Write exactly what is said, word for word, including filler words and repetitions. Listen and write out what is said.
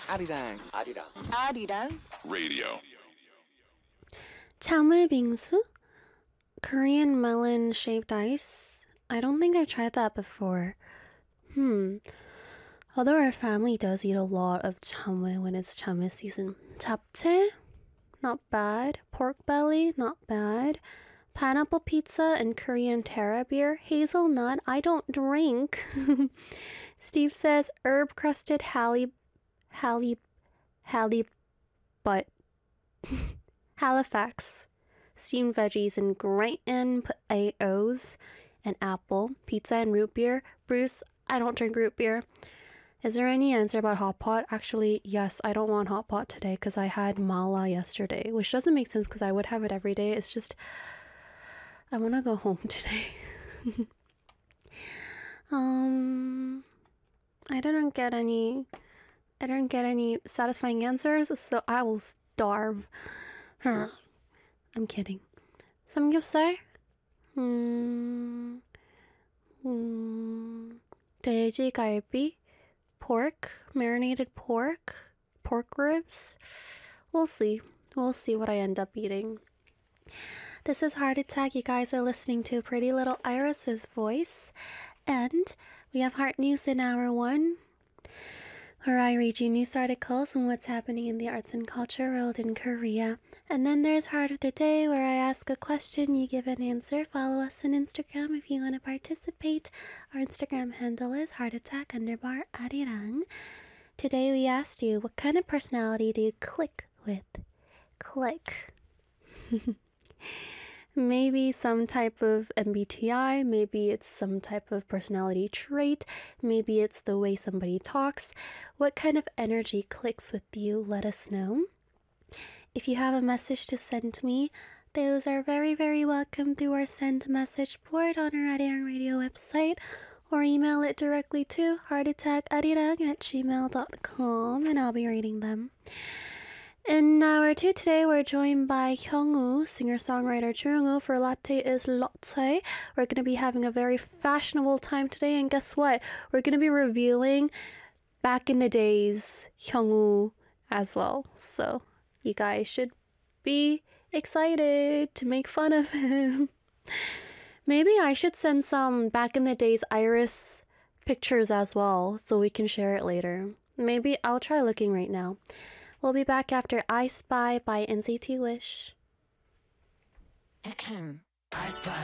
아리랑 아리랑 아리랑 radio. 참외 빙수? Korean melon shaved ice? I don't think I've tried that before. Hmm. Although our family does eat a lot of 참외 when it's 참외 season. 잡채? Not bad. Pork belly? Not bad. Pineapple pizza and Korean Terra beer. Hazelnut? I don't drink. Steve says herb crusted halib... halib... halib... but... Halifax. Steamed veggies and gratin potatoes and apple. Pizza and root beer. Bruce, I don't drink root beer. Is there any answer about hot pot? Actually, yes, I don't want hot pot today because I had mala yesterday, which doesn't make sense because I would have it every day. It's just, I want to go home today. um, I didn't get any, I didn't get any satisfying answers, so I will starve. I'm kidding. 삼겹살? 음, 음, 돼지갈비? Pork? Marinated pork? Pork ribs? We'll see. We'll see what I end up eating. This is Heart Attack. You guys are listening to Pretty Little Iris's voice. And we have Heart News in hour one, where I read you news articles on what's happening in the arts and culture world in Korea. And then there's Heart of the Day, where I ask a question, you give an answer. Follow us on Instagram if you want to participate. Our Instagram handle is heartattack underbar arirang. Today we asked you, what kind of personality do you click with? Click. Maybe some type of M B T I, maybe it's some type of personality trait, maybe it's the way somebody talks. What kind of energy clicks with you? Let us know. If you have a message to send me, those are very, very welcome through our send message board on our Arirang Radio website, or email it directly to heartattackarirang at gmail dot com, and I'll be reading them. In hour two today, we're joined by Hyungwoo, singer-songwriter Jungwoo for Latte is Lotte. We're going to be having a very fashionable time today, and guess what? We're going to be revealing back in the days Hyungwoo as well. So you guys should be excited to make fun of him. Maybe I should send some back in the days Iris pictures as well, so we can share it later. Maybe I'll try looking right now. We'll be back after I Spy by N C T Wish. I Spy